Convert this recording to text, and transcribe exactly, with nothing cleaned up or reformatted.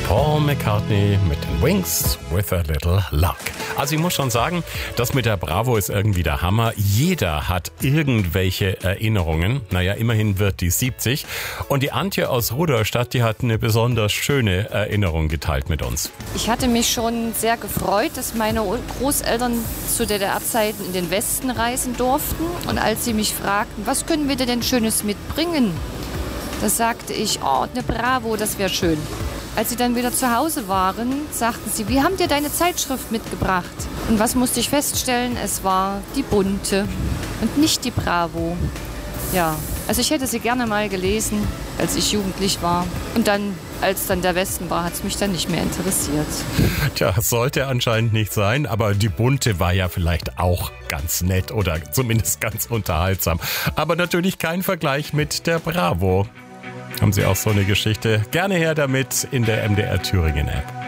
Paul McCartney mit den Wings with a little luck. Also ich muss schon sagen, das mit der Bravo ist irgendwie der Hammer. Jeder hat irgendwelche Erinnerungen. Naja, immerhin wird die siebzig. Und die Antje aus Rudolstadt, die hat eine besonders schöne Erinnerung geteilt mit uns. Ich hatte mich schon sehr gefreut, dass meine Großeltern zu D D R-Zeiten in den Westen reisen durften. Und als sie mich fragten, was können wir denn Schönes mitbringen? Da sagte ich, oh, eine Bravo, das wäre schön. Als sie dann wieder zu Hause waren, sagten sie, wie haben dir deine Zeitschrift mitgebracht? Und was musste ich feststellen? Es war die Bunte und nicht die Bravo. Ja, also ich hätte sie gerne mal gelesen, als ich jugendlich war. Und dann, als dann der Westen war, hat es mich dann nicht mehr interessiert. Tja, sollte anscheinend nicht sein, aber die Bunte war ja vielleicht auch ganz nett oder zumindest ganz unterhaltsam. Aber natürlich kein Vergleich mit der Bravo. Haben Sie auch so eine Geschichte? Gerne her damit in der M D R Thüringen App.